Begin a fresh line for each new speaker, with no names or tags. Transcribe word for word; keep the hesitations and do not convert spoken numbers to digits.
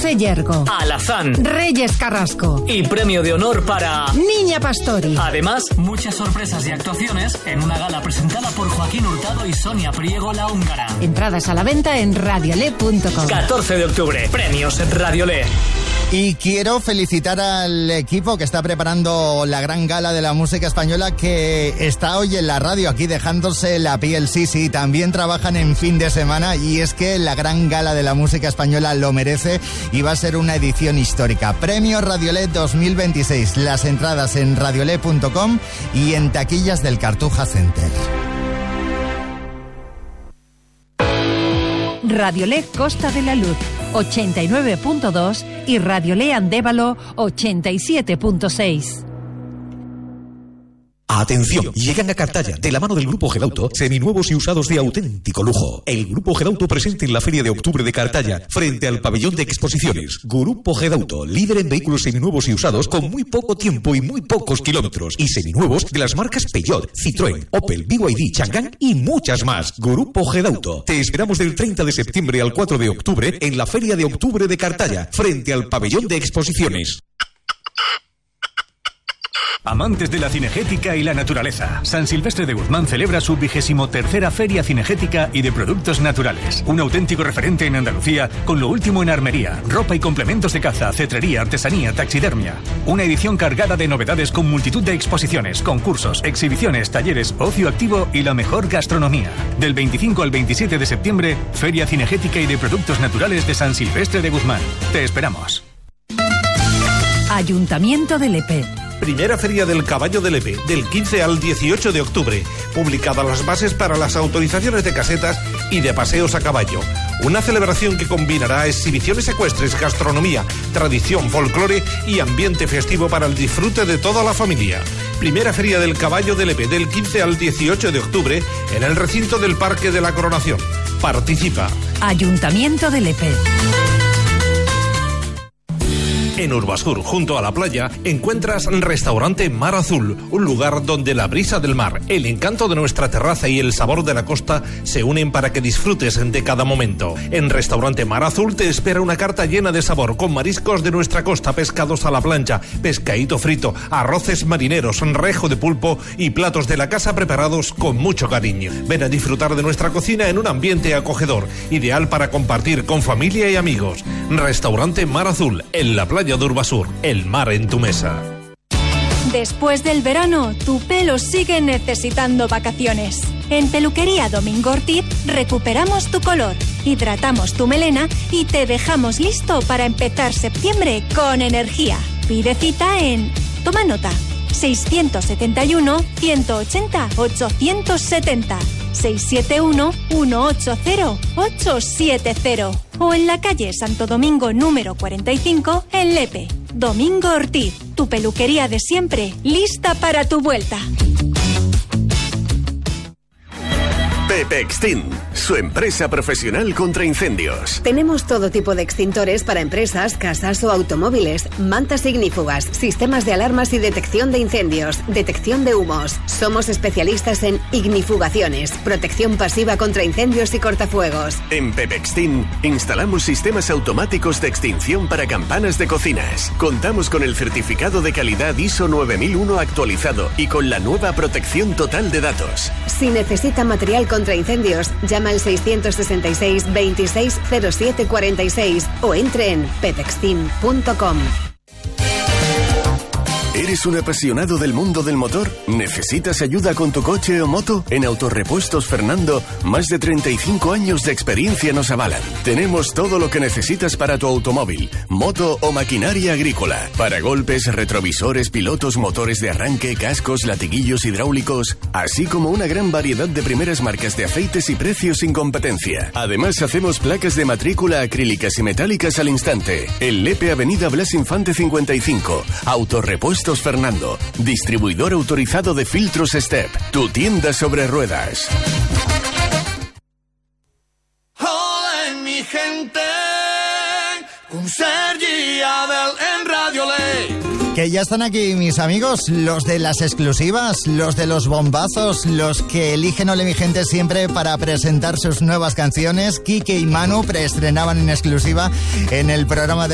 José Yergo,
Alazán,
Reyes Carrasco
y premio de honor para
Niña Pastori.
Además, muchas sorpresas y actuaciones en una gala presentada por Joaquín Hurtado y Sonia Priego la húngara.
Entradas a la venta en radiole punto com.
catorce de octubre, premios Radiolé.
Y quiero felicitar al equipo que está preparando la gran gala de la música española, que está hoy en la radio aquí dejándose la piel. Sí, sí, también trabajan en fin de semana, y es que la gran gala de la música española lo merece y va a ser una edición histórica. Premio Radiolé dos mil veintiséis. Las entradas en radiolé punto com y en taquillas del Cartuja Center.
Radiolé Costa de la Luz ochenta y nueve punto dos y Radiolé Andévalo ochenta y siete punto seis.
Atención, llegan a Cartaya, de la mano del Grupo Gedauto, seminuevos y usados de auténtico lujo. El Grupo Gedauto presente en la Feria de Octubre de Cartaya, frente al pabellón de exposiciones. Grupo Gedauto, líder en vehículos seminuevos y usados con muy poco tiempo y muy pocos kilómetros. Y seminuevos de las marcas Peugeot, Citroën, Opel, B Y D, Chang'an y muchas más. Grupo Gedauto. Te esperamos del treinta de septiembre al cuatro de octubre en la Feria de Octubre de Cartaya, frente al pabellón de exposiciones.
Amantes de la cinegética y la naturaleza, San Silvestre de Guzmán celebra su vigésimo tercera Feria Cinegética y de Productos Naturales. Un auténtico referente en Andalucía con lo último en armería, ropa y complementos de caza, cetrería, artesanía, taxidermia. Una edición cargada de novedades con multitud de exposiciones, concursos, exhibiciones, talleres, ocio activo y la mejor gastronomía. Del veinticinco al veintisiete de septiembre, Feria Cinegética y de Productos Naturales de San Silvestre de Guzmán. Te esperamos.
Ayuntamiento de Lepe.
Primera Feria del Caballo de Lepe, del quince al dieciocho de octubre. Publicadas las bases para las autorizaciones de casetas y de paseos a caballo. Una celebración que combinará exhibiciones ecuestres, gastronomía, tradición, folclore y ambiente festivo para el disfrute de toda la familia. Primera Feria del Caballo de Lepe, del quince al dieciocho de octubre, en el recinto del Parque de la Coronación. Participa
Ayuntamiento de Lepe.
En Urbasur, junto a la playa, encuentras Restaurante Mar Azul, un lugar donde la brisa del mar, el encanto de nuestra terraza y el sabor de la costa se unen para que disfrutes de cada momento. En Restaurante Mar Azul te espera una carta llena de sabor, con mariscos de nuestra costa, pescados a la plancha, pescadito frito, arroces marineros, rejo de pulpo y platos de la casa preparados con mucho cariño. Ven a disfrutar de nuestra cocina en un ambiente acogedor, ideal para compartir con familia y amigos. Restaurante Mar Azul, en la playa de Urbasur, el mar en tu mesa.
Después del verano, tu pelo sigue necesitando vacaciones. En Peluquería Domingo Ortiz recuperamos tu color, hidratamos tu melena y te dejamos listo para empezar septiembre con energía. Pide cita en... Toma nota. seiscientos setenta y uno, ciento ochenta, ochocientos setenta. seiscientos setenta y uno, ciento ochenta, ochocientos setenta. O en la calle Santo Domingo número cuarenta y cinco, en Lepe. Domingo Ortiz, tu peluquería de siempre, lista para tu vuelta.
Pepe Extint, su empresa profesional contra incendios.
Tenemos todo tipo de extintores para empresas, casas o automóviles, mantas ignífugas, sistemas de alarmas y detección de incendios, detección de humos. Somos especialistas en ignifugaciones, protección pasiva contra incendios y cortafuegos.
En Pepe Extint instalamos sistemas automáticos de extinción para campanas de cocinas. Contamos con el certificado de calidad I S O nueve mil uno actualizado y con la nueva protección total de datos.
Si necesita material contra incendios, llama al seiscientos sesenta y seis, veintiséis, cero siete cuarenta y seis o entre en pepextin punto com.
¿Eres un apasionado del mundo del motor? ¿Necesitas ayuda con tu coche o moto? En Autorepuestos Fernando, más de treinta y cinco años de experiencia nos avalan. Tenemos todo lo que necesitas para tu automóvil, moto o maquinaria agrícola. Para golpes, retrovisores, pilotos, motores de arranque, cascos, latiguillos hidráulicos, así como una gran variedad de primeras marcas de aceites y precios sin competencia. Además, hacemos placas de matrícula acrílicas y metálicas al instante. En Lepe, Avenida Blas Infante cincuenta y cinco. Autorepuestos Fernando, distribuidor autorizado de filtros Step, tu tienda sobre ruedas.
Hola mi gente, con Sergi Abel en Radio Ley.
Que ya están aquí mis amigos, los de las exclusivas, los de los bombazos, los que eligen Ole mi gente siempre para presentar sus nuevas canciones. Quique y Manu preestrenaban en exclusiva en el programa de